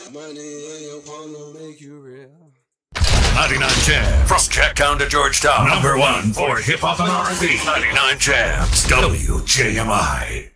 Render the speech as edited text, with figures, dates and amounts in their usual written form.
Money ain't gonna make you real. 99 Jams. From Jacktown to Georgetown. #1 for hip hop and R&B. 99 Jams. WJMI.